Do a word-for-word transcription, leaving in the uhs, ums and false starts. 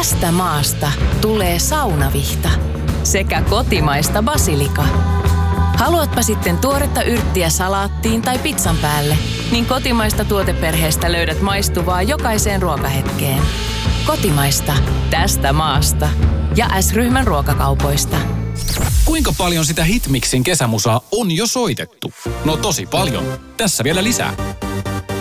Tästä maasta tulee saunavihta sekä kotimaista basilika. Haluatpa sitten tuoretta yrttiä salaattiin tai pizzan päälle, niin kotimaista tuoteperheestä löydät maistuvaa jokaiseen ruokahetkeen. Kotimaista, tästä maasta ja S-ryhmän ruokakaupoista. Kuinka paljon sitä Hitmixin kesämusaa on jo soitettu? No tosi paljon. Tässä vielä lisää.